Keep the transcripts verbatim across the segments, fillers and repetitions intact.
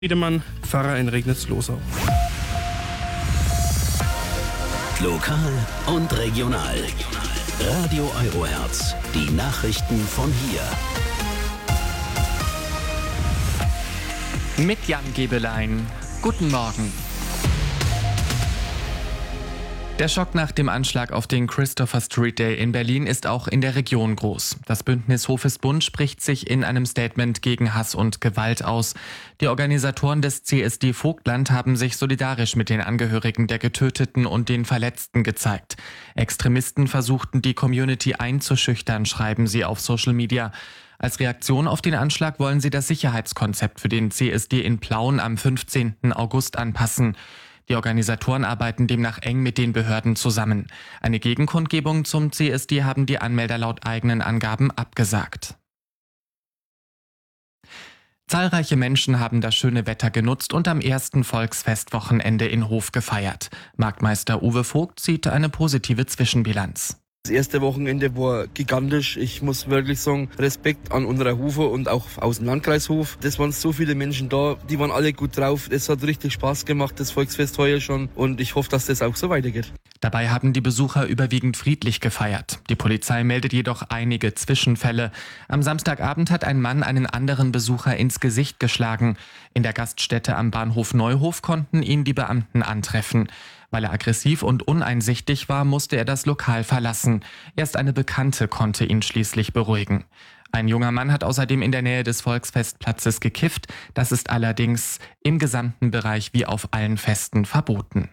Friedemann, Pfarrer in Regnitz-Losau. Lokal und regional. Radio Eurohertz. Die Nachrichten von hier. Mit Jan Gebelein. Guten Morgen. Der Schock nach dem Anschlag auf den Christopher Street Day in Berlin ist auch in der Region groß. Das Bündnis Hofes-Bund spricht sich in einem Statement gegen Hass und Gewalt aus. Die Organisatoren des C S D Vogtland haben sich solidarisch mit den Angehörigen der Getöteten und den Verletzten gezeigt. Extremisten versuchten, die Community einzuschüchtern, schreiben sie auf Social Media. Als Reaktion auf den Anschlag wollen sie das Sicherheitskonzept für den C S D in Plauen am fünfzehnten August anpassen. Die Organisatoren arbeiten demnach eng mit den Behörden zusammen. Eine Gegenkundgebung zum C S D haben die Anmelder laut eigenen Angaben abgesagt. Zahlreiche Menschen haben das schöne Wetter genutzt und am ersten Volksfestwochenende in Hof gefeiert. Marktmeister Uwe Vogt zieht eine positive Zwischenbilanz. Das erste Wochenende war gigantisch. Ich muss wirklich sagen, Respekt an unserer Hofer und auch aus dem Landkreis Hof. Es waren so viele Menschen da, die waren alle gut drauf. Es hat richtig Spaß gemacht, das Volksfest heuer schon. Und ich hoffe, dass das auch so weitergeht. Dabei haben die Besucher überwiegend friedlich gefeiert. Die Polizei meldet jedoch einige Zwischenfälle. Am Samstagabend hat ein Mann einen anderen Besucher ins Gesicht geschlagen. In der Gaststätte am Bahnhof Neuhof konnten ihn die Beamten antreffen. Weil er aggressiv und uneinsichtig war, musste er das Lokal verlassen. Erst eine Bekannte konnte ihn schließlich beruhigen. Ein junger Mann hat außerdem in der Nähe des Volksfestplatzes gekifft. Das ist allerdings im gesamten Bereich wie auf allen Festen verboten.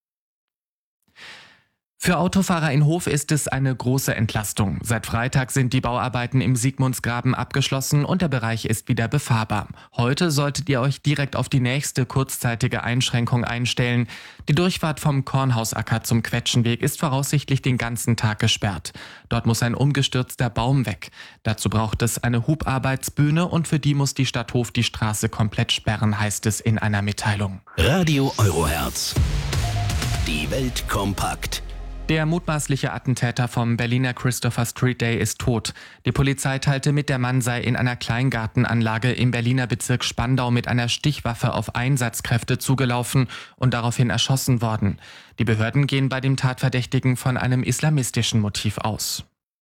Für Autofahrer in Hof ist es eine große Entlastung. Seit Freitag sind die Bauarbeiten im Sigmundsgraben abgeschlossen und der Bereich ist wieder befahrbar. Heute solltet ihr euch direkt auf die nächste kurzzeitige Einschränkung einstellen. Die Durchfahrt vom Kornhausacker zum Quetschenweg ist voraussichtlich den ganzen Tag gesperrt. Dort muss ein umgestürzter Baum weg. Dazu braucht es eine Hubarbeitsbühne und für die muss die Stadt Hof die Straße komplett sperren, heißt es in einer Mitteilung. Radio Eurohertz. Die Welt kompakt. Der mutmaßliche Attentäter vom Berliner Christopher Street Day ist tot. Die Polizei teilte mit, der Mann sei in einer Kleingartenanlage im Berliner Bezirk Spandau mit einer Stichwaffe auf Einsatzkräfte zugelaufen und daraufhin erschossen worden. Die Behörden gehen bei dem Tatverdächtigen von einem islamistischen Motiv aus.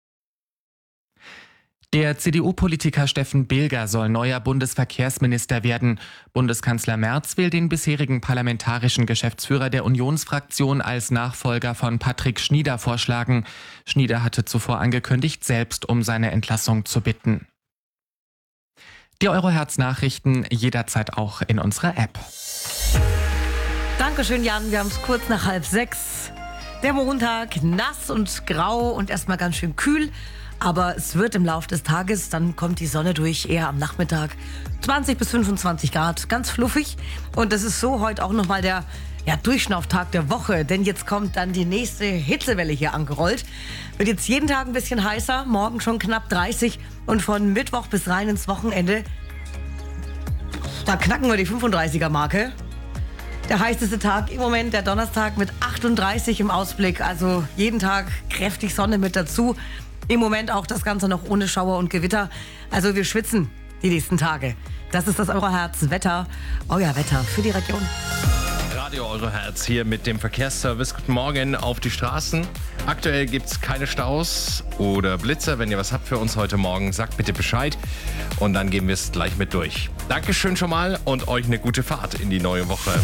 Der C D U-Politiker Steffen Bilger soll neuer Bundesverkehrsminister werden. Bundeskanzler Merz will den bisherigen parlamentarischen Geschäftsführer der Unionsfraktion als Nachfolger von Patrick Schnieder vorschlagen. Schnieder hatte zuvor angekündigt, selbst um seine Entlassung zu bitten. Die Eurohertz-Nachrichten jederzeit auch in unserer App. Dankeschön, Jan. Wir haben es kurz nach halb sechs. Der Montag, nass und grau und erstmal ganz schön kühl. Aber es wird im Laufe des Tages, dann kommt die Sonne durch, eher am Nachmittag. zwanzig bis fünfundzwanzig Grad, ganz fluffig. Und das ist so heute auch nochmal der ja, Durchschnauftag der Woche. Denn jetzt kommt dann die nächste Hitzewelle hier angerollt. Wird jetzt jeden Tag ein bisschen heißer, morgen schon knapp dreißig. Und von Mittwoch bis rein ins Wochenende, da knacken wir die fünfunddreißiger-Marke. Der heißeste Tag im Moment, der Donnerstag mit achtunddreißig im Ausblick. Also jeden Tag kräftig Sonne mit dazu. Im Moment auch das Ganze noch ohne Schauer und Gewitter. Also wir schwitzen die nächsten Tage. Das ist das Eurohertz-Wetter, euer Wetter für die Region. Radio Eurohertz hier mit dem Verkehrsservice. Guten Morgen auf die Straßen. Aktuell gibt es keine Staus oder Blitzer. Wenn ihr was habt für uns heute Morgen, sagt bitte Bescheid. Und dann gehen wir es gleich mit durch. Dankeschön schon mal und euch eine gute Fahrt in die neue Woche.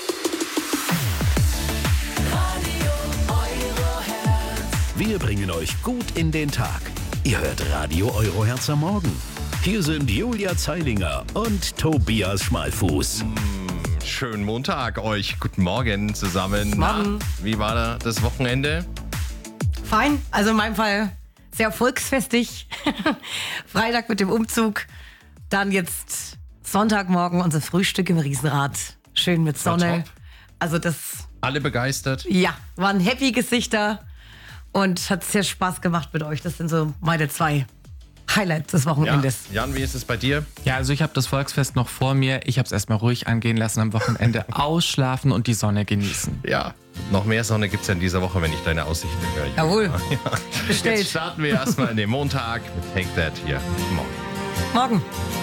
Wir bringen euch gut in den Tag. Ihr hört Radio Eurohertz am Morgen. Hier sind Julia Zeilinger und Tobias Schmalfuß. Mm, schönen Montag euch. Guten Morgen zusammen. Morgen. Na, wie war da das Wochenende? Fein, also in meinem Fall sehr volksfestig. Freitag mit dem Umzug. Dann jetzt Sonntagmorgen unser Frühstück im Riesenrad. Schön mit Sonne. Also das... Alle begeistert? Ja, waren happy Gesichter. Und hat sehr Spaß gemacht mit euch. Das sind so meine zwei Highlights des Wochenendes. Ja. Jan, wie ist es bei dir? Ja, also ich habe das Volksfest noch vor mir. Ich habe es erstmal ruhig angehen lassen am Wochenende. Ausschlafen und die Sonne genießen. Ja, noch mehr Sonne gibt es ja in dieser Woche, wenn ich deine Aussichten höre. Jawohl. Ja. Bestellt. Jetzt starten wir erstmal in den Montag mit Take That hier. Morgen. Morgen.